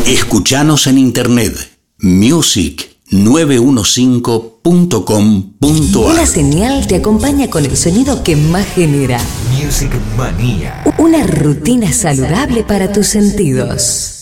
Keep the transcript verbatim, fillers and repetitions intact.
Escuchanos en internet music nueve quince punto com punto a r. Una señal te acompaña con el sonido que más genera Music Manía. una rutina saludable para tus sentidos.